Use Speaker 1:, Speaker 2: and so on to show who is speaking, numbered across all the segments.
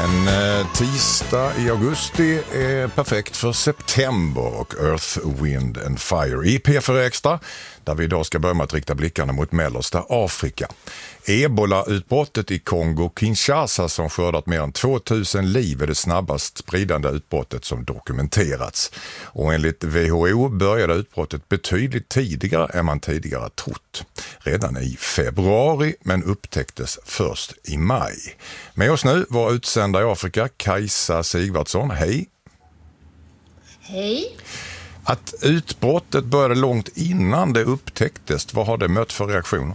Speaker 1: Tisdag i augusti är perfekt för september och Earth, Wind and Fire i P4 Extra, där vi idag ska börja med att rikta blickarna mot mellersta Afrika. Ebola-utbrottet i Kongo-Kinshasa som skördat mer än 2000 liv är det snabbast spridande utbrottet som dokumenterats. Och enligt WHO började utbrottet betydligt tidigare än man tidigare trott. Redan i februari, men upptäcktes först i maj. Med oss nu var utsända i Afrika Kajsa Sigvardsson. Hej!
Speaker 2: Hej!
Speaker 1: Att utbrottet började långt innan det upptäcktes, vad har det mött för reaktioner?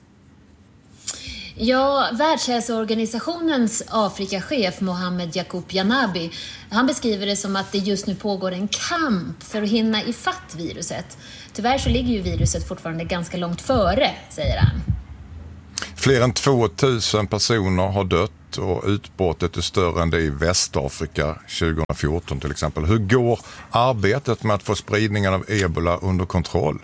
Speaker 2: Ja, Världshälsoorganisationens Afrikachef Mohamed Yacoub Janabi, han beskriver det som att det just nu pågår en kamp för att hinna ifatt viruset. Tyvärr så ligger ju viruset fortfarande ganska långt före, säger han.
Speaker 1: Fler än 2000 personer har dött och utbrottet är större än det i Västafrika 2014 till exempel. Hur går arbetet med att få spridningen av ebola under kontroll?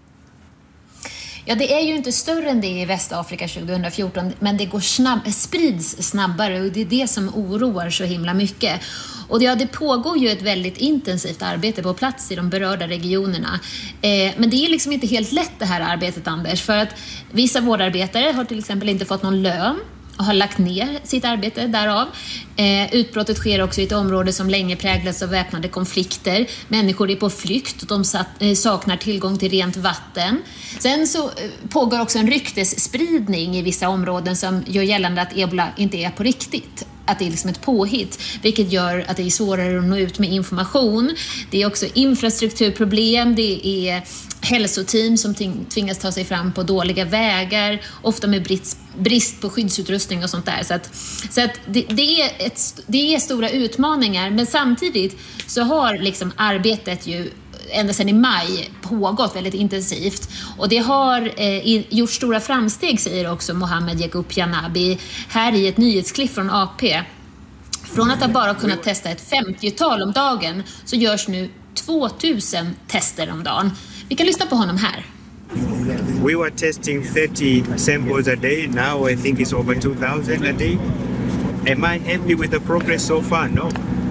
Speaker 2: Ja, det är ju inte större än det i Västafrika 2014, men det går sprids snabbare och det är det som oroar så himla mycket. Och det pågår ju ett väldigt intensivt arbete på plats i de berörda regionerna. Men det är liksom inte helt lätt det här arbetet, Anders, för att vissa vårdarbetare har till exempel inte fått någon lön och har lagt ner sitt arbete därav. Utbrottet sker också i ett område som länge präglats av väpnade konflikter. Människor är på flykt och de saknar tillgång till rent vatten. Sen så pågår också en ryktesspridning i vissa områden som gör gällande att ebola inte är på riktigt. Att det är liksom ett påhitt, vilket gör att det är svårare att nå ut med information. Det är också infrastrukturproblem, det är hälsoteam som tvingas ta sig fram på dåliga vägar, ofta med brist på skyddsutrustning och sånt där. Så att det är stora utmaningar, men samtidigt så har liksom arbetet ju ända sedan i maj pågått väldigt intensivt. Och det har gjort stora framsteg, säger också Mohamed Yacoub Janabi här i ett nyhetsklipp från AP. Från att ha bara kunnat testa ett 50-tal om dagen så görs nu 2000 tester om dagen. Vi kan lyssna på honom här.
Speaker 3: We were testing 30 samples a day. Now I think it's over 2000 a day. Am I happy with the progress so far? No.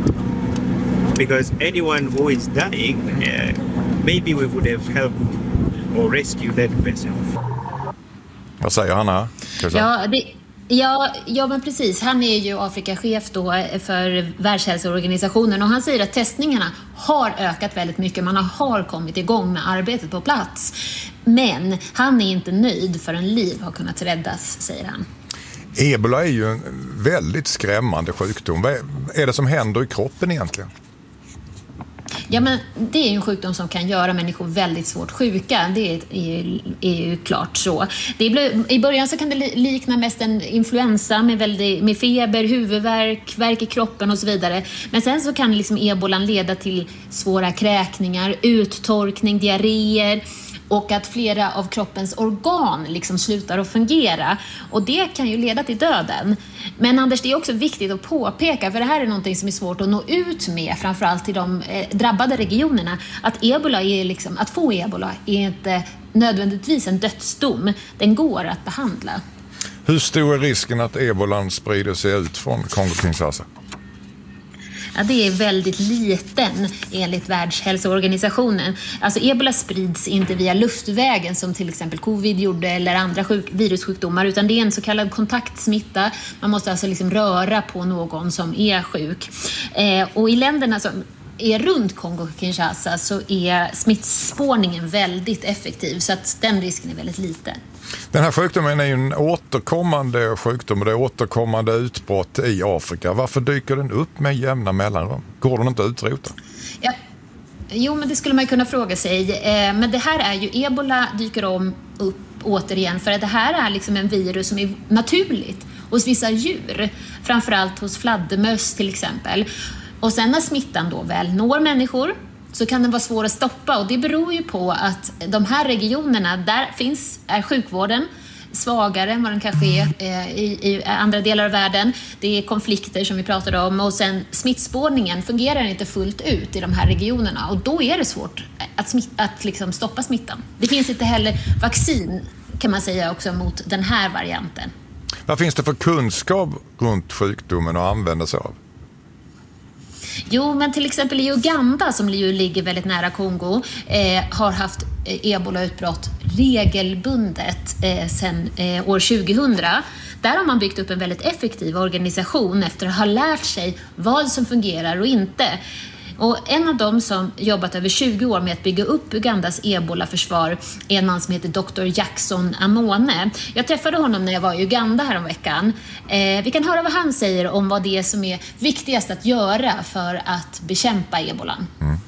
Speaker 3: Because anyone who is dying, maybe we would have helped or rescued that person.
Speaker 1: Vad säger han här?
Speaker 2: Ja, men precis. Han är ju Afrikachef då för Världshälsoorganisationen och han säger att testningarna har ökat väldigt mycket. Man har kommit igång med arbetet på plats. Men han är inte nöjd förrän liv har kunnat räddas, säger han.
Speaker 1: Ebola är ju en väldigt skrämmande sjukdom. Vad är det som händer i kroppen egentligen?
Speaker 2: Ja, men det är ju en sjukdom som kan göra människor väldigt svårt sjuka. Det är ju klart så. I början så kan det likna mest en influensa med feber, huvudvärk, värk i kroppen och så vidare. Men sen så kan liksom ebolan leda till svåra kräkningar, uttorkning, diarréer och att flera av kroppens organ liksom slutar att fungera. Och det kan ju leda till döden. Men Anders, det är också viktigt att påpeka, för det här är någonting som är svårt att nå ut med, framförallt till de drabbade regionerna, att att få ebola är inte nödvändigtvis en dödsdom. Den går att behandla.
Speaker 1: Hur stor är risken att ebolan sprider sig ut från Kongo-Kinshasa?
Speaker 2: Ja, det är väldigt liten enligt Världshälsoorganisationen. Alltså ebola sprids inte via luftvägen som till exempel covid gjorde eller andra virussjukdomar, utan det är en så kallad kontaktsmitta. Man måste alltså liksom röra på någon som är sjuk. Och i länderna som är runt Kongo-Kinshasa så är smittspårningen väldigt effektiv, så att den risken är väldigt liten.
Speaker 1: Den här sjukdomen är ju en återkommande sjukdom och det är återkommande utbrott i Afrika. Varför dyker den upp med jämna mellanrum? Går den inte att utrota?
Speaker 2: Ja. Jo, men det skulle man kunna fråga sig. Men det här är ju, ebola dyker upp återigen för att det här är liksom en virus som är naturligt hos vissa djur. Framförallt hos fladdermöss till exempel. Och sen när smittan då väl når människor så kan den vara svår att stoppa, och det beror ju på att de här regionerna, där är sjukvården svagare än vad den kanske är i andra delar av världen. Det är konflikter som vi pratade om, och sen smittspårningen fungerar inte fullt ut i de här regionerna, och då är det svårt att liksom stoppa smittan. Det finns inte heller vaccin, kan man säga, också mot den här varianten.
Speaker 1: Vad finns det för kunskap runt sjukdomen att använda sig av?
Speaker 2: Jo, men till exempel i Uganda, som ju ligger väldigt nära Kongo, har haft ebola-utbrott regelbundet sedan år 2000. Där har man byggt upp en väldigt effektiv organisation efter att ha lärt sig vad som fungerar och inte. Och en av dem som jobbat över 20 år med att bygga upp Ugandas ebola-försvar är en man som heter Dr. Jackson Amone. Jag träffade honom när jag var i Uganda häromveckan. Vi kan höra vad han säger om vad det är som är viktigast att göra för att bekämpa ebolan.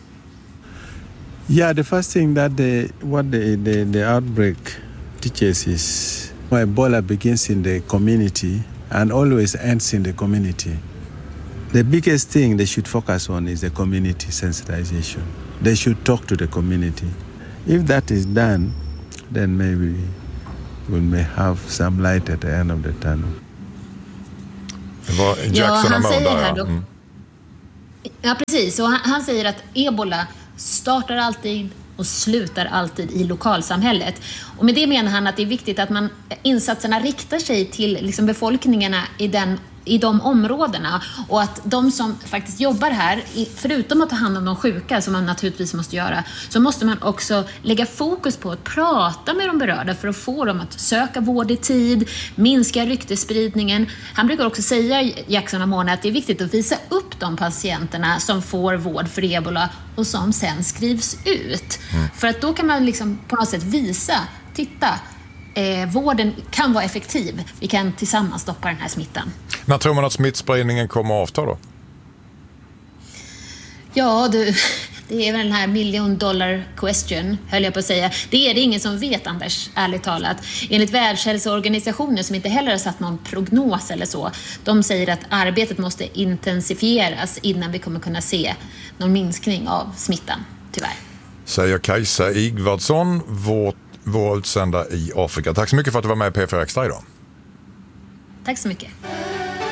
Speaker 4: Yeah, the first thing that the outbreak teaches is Ebola begins in the community and always ends in the community. The biggest thing they should focus on is the community sensitization. They should talk to the community. If that is done, then maybe we may have some light at the end of the tunnel.
Speaker 1: Det var Jackson
Speaker 2: han
Speaker 1: Amone
Speaker 2: säger
Speaker 1: där,
Speaker 2: här då. Ja, precis. Och han säger att ebola startar alltid och slutar alltid i lokalsamhället. Och med det menar han att det är viktigt att insatserna riktar sig till liksom befolkningarna i de områdena, och att de som faktiskt jobbar här, förutom att ta hand om de sjuka som man naturligtvis måste göra, så måste man också lägga fokus på att prata med de berörda för att få dem att söka vård i tid, minska ryktesspridningen. Han brukar också säga, Jackson Amone, att det är viktigt att visa upp de patienterna som får vård för ebola och som sen skrivs ut. För att då kan man liksom på något sätt visa, titta, vården kan vara effektiv. Vi kan tillsammans stoppa den här smittan.
Speaker 1: När tror man att smittspridningen kommer att avta då?
Speaker 2: Ja, det är väl den här $1 million question, höll jag på att säga. Det är det ingen som vet, Anders, ärligt talat. Enligt Världshälsoorganisationen, som inte heller har satt någon prognos eller så, de säger att arbetet måste intensifieras innan vi kommer kunna se någon minskning av smittan, tyvärr.
Speaker 1: Säger Kajsa Igvardsson, vår utsända i Afrika. Tack så mycket för att du var med i P4 Extra idag.
Speaker 2: Tack så mycket.